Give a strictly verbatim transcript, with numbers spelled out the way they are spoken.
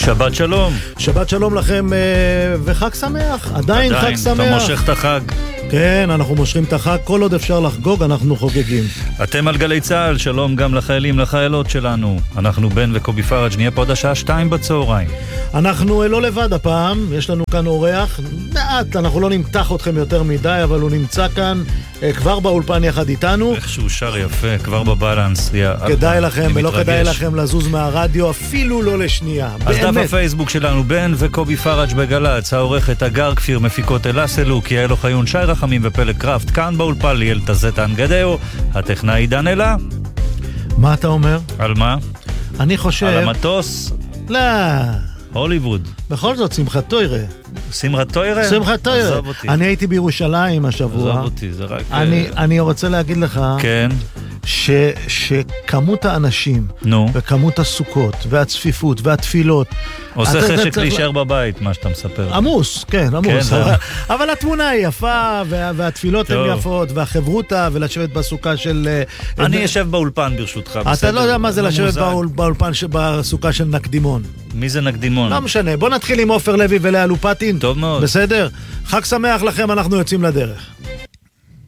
שבת שלום. שבת שלום לכם וחג שמח. עדיין, עדיין חג שמח. אתה מושך את החג. כן, אנחנו מושכים את החג. כל עוד אפשר לחגוג, אנחנו חוגגים. אתם על גלי צהל, שלום גם לחיילים, לחיילות שלנו. אנחנו בן וקובי פרג', נהיה פה עד השעה שתיים בצהריים. אנחנו לא לבד הפעם, יש לנו כאן אורח. מעט, אנחנו לא נמתח אתכם יותר מדי, אבל הוא נמצא כאן כבר באולפן יחד איתנו. איך שהוא שר יפה, כבר בבלנס. כדאי לכם, ולא כדאי לכם לזוז מהרדיו, אפילו לא לשנייה. אז דף הפייסבוק שלנו, בן וקובי פרג' בגלץ, העורכת הגר כפיר, מפיקות אלה סלוק, יעל אוחיון, שי רחמים ופלג קראפט, כאן באולפן ליאל תזטן גדאו, הטכנאי עידן אלה. מה אתה אומר? על מה? אני חושב... על המטוס? לא. הוליווד. בכל זאת, שמחת תוירה. שמחת תוירה? שמחת תוירה. עזוב אותי. אני הייתי בירושלים השבוע. עזוב אותי, זה רק... אני, אני רוצה להגיד לך... כן. ש, שכמות האנשים, נו. וכמות הסוכות, והצפיפות, והתפילות... עושה חשק להישאר בבית, מה שאתה מספר. עמוס, כן, עמוס. כן, אבל, אבל התמונה היא יפה, וה, והתפילות טוב. הן יפות, והחברותה, ולשבת בסוכה של... אני אשב באולפן ברשותך, בסדר? אתה לא יודע מה זה לשבת באול, באולפן בסוכה של נקדימון. מי זה נקדימון? לא משנה, בוא נתחיל עם עופר לוי ולאה לופטין. טוב מאוד. בסדר? חג שמח לכם, אנחנו יוצאים לדרך.